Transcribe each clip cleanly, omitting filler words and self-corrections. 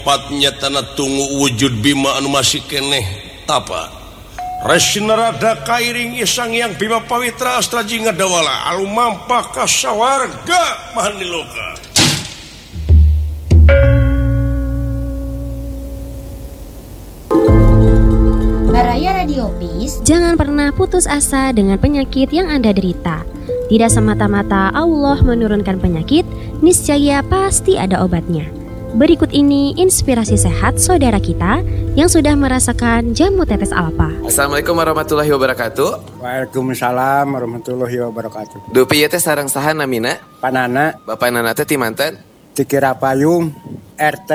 patnya tanah tunggu wujud bima anu masih keneh tapa Resnarada kairing isang yang bima pawitra astra jinga dawala alu mampa kasawarga mahaniloka. Baraya Radio Peace. Jangan pernah putus asa dengan penyakit yang Anda derita. Tidak semata-mata Allah menurunkan penyakit, niscaya pasti ada obatnya. Berikut ini inspirasi sehat saudara kita yang sudah merasakan jamu tetes alfa. Assalamualaikum warahmatullahi wabarakatuh. Waalaikumsalam warahmatullahi wabarakatuh. Dupi ieu teh sareng saha namina? Panana. Bapak nana teh ti manten? Ti Kirapayung RT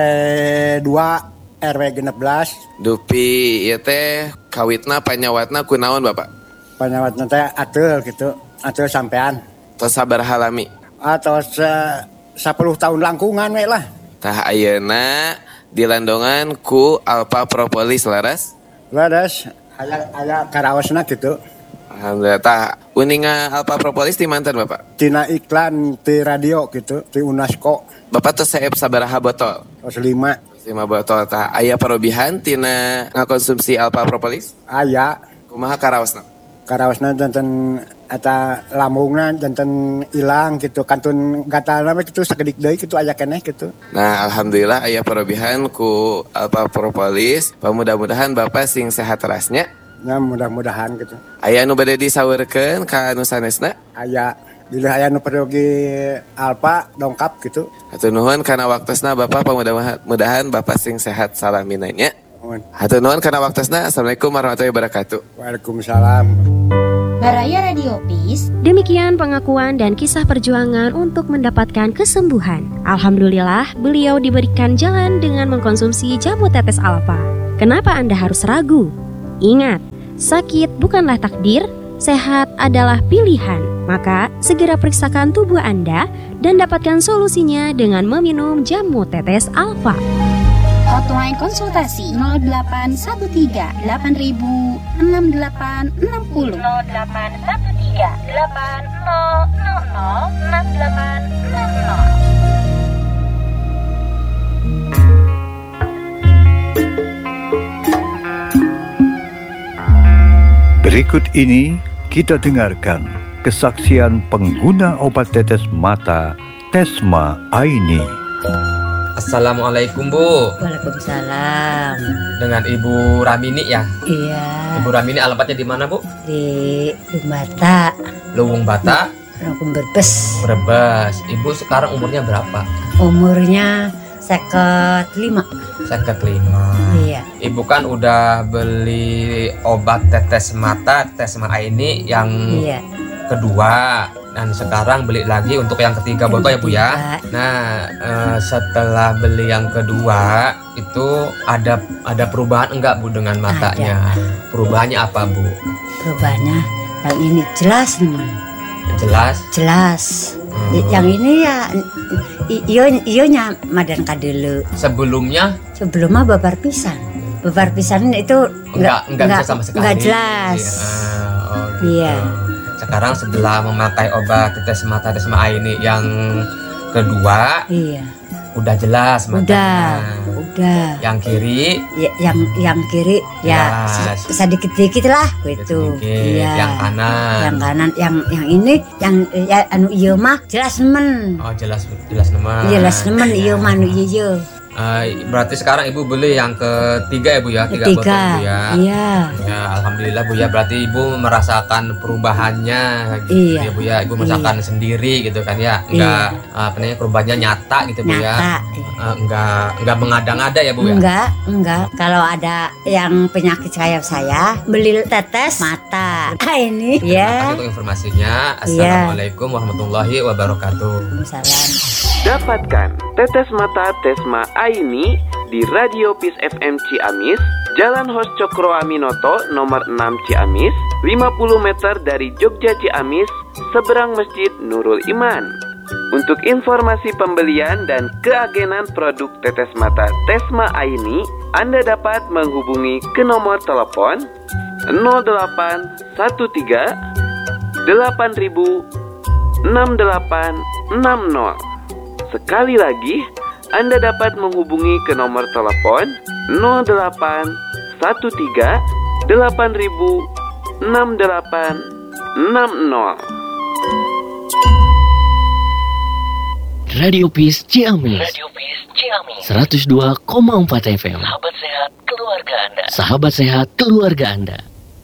2 RW 16. Dupi ieu teh kawitna panyawatna kunaon Bapak? Panyawatna teh ateul gitu. Ateul sampean. Tos sabaraha lami? Tos 10 tahun langkungan we lah. Tah ayeuna dilandongan ku Alpha Propolis laras? Laras aya karaosna gitu. Alhamdulillah. Tah uninga Alpha Propolis ti manten Bapak? Tina iklan ti radio gitu, ti UNESCO. Bapak tos saep sabaraha botol? Tos 5 botol. Tah aya parobihan tina ngakonsumsi Alpha Propolis? Aya. Kumaha karaosna? Karaosna janten eta lambungna janten ilang gitu, kantun gatalna mah kitu sakedik deui kitu aya keneh gitu. Nah, alhamdulillah aya parobihan ku Alpha Propolis. Mudah-mudahan Bapak sing sehat terasnya. Ya mudah-mudahan gitu. Aya anu bade disaweurkeun ka anu sanesna? Aya. Bila aya nu perlu Alpha dongkap gitu. Hatur nuhun kana waktosna Bapak, mudah-mudahan Bapak sing sehat salaminanya. Hatur nuhun kana waktosna. Assalamualaikum warahmatullahi wabarakatuh. Waalaikumsalam. Baraya Radio Peace. Demikian pengakuan dan kisah perjuangan untuk mendapatkan kesembuhan. Alhamdulillah, beliau diberikan jalan dengan mengkonsumsi jamu tetes alfa. Kenapa Anda harus ragu? Ingat, sakit bukanlah takdir, sehat adalah pilihan. Maka, segera periksakan tubuh Anda dan dapatkan solusinya dengan meminum jamu tetes alfa. Hotline konsultasi 0813 8000 6860 0813 8000 6860. Berikut ini kita dengarkan kesaksian pengguna obat tetes mata Tesma Aini. Assalamualaikum Bu. Waalaikumsalam. Dengan Ibu Ramini ya? Iya. Ibu Ramini alamatnya di mana Bu? Di Lumbata. Luwung Bata. Luwung Brebes. Brebes. Ibu sekarang umurnya berapa? Umurnya 55. 55. Iya. Ibu kan udah beli obat tetes mata Tesma ini yang kedua. Dan sekarang beli lagi untuk yang ketiga botol ya Bu ya. Nah setelah beli yang kedua itu ada perubahan enggak Bu dengan matanya? Ada. Perubahannya apa Bu? Perubahannya yang ini jelas nih. Jelas. Yang ini ya iyonya madan kadelu. Sebelumnya babar pisan. Babar pisan itu enggak sama sekali. Enggak jelas. Iya. Sekarang setelah memakai obat tetes mata Tesma ini yang kedua, udah jelas matanya. Udah. Yang kiri? Yang kiri ya sedikit-sedikit lah gitu. Iya. Yang kanan? Yang ini yang ya, anu ieu mah jelas nemen. Oh, jelas nemen. Jelas nemen ieu mah anu ieu. Berarti sekarang Ibu beli yang ketiga ya Bu ya? 3 botol Bu ya? Iya. Ya Alhamdulillah Bu ya, berarti Ibu merasakan perubahannya gitu ya Bu ya? Ibu merasakan sendiri gitu kan ya? Enggak, perubahannya nyata gitu Bu ya? Enggak mengada-ngada ya Bu ya? Enggak. Kalau ada yang penyakit kayak saya, beli tetes mata. Ini ya. Terima kasih untuk informasinya. Assalamualaikum warahmatullahi wabarakatuh. Waalaikumsalam. Dapatkan tetes mata Tesma Aini di Radio Peace FM Ciamis, Jalan Hos Cokro Aminoto nomor 6 Ciamis, 50 meter dari Jogja Ciamis, seberang Masjid Nurul Iman. Untuk informasi pembelian dan keagenan produk tetes mata Tesma Aini, Anda dapat menghubungi ke nomor telepon 0813 8000 6860. Sekali lagi Anda dapat menghubungi ke nomor telepon 0813 8000 6860. Radio Peace Ciamis 102,4 FM. Sahabat sehat keluarga Anda.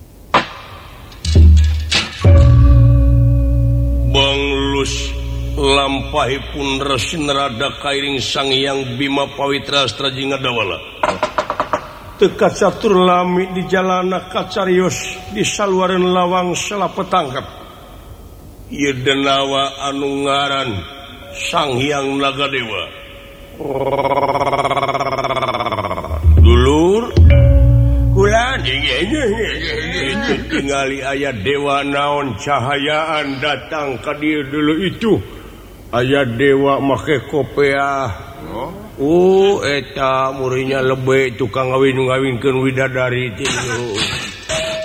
Bang Lus lampahipun Resi Narada Kairing Sang Hyang Bima Pawitra Astraji Ngadawala teka catur lami di jalana kacarios di saluareun lawang salapetangkap ieu denawa anu ngaran Sang Hyang Nagadewa. Dulur kula tingali aya dewa naon cahayaan datang ka dieu dulu itu. Aya dewa make kopiah. Eta murinya lebe tukang ngawin-ngawinkeun widadari tilu.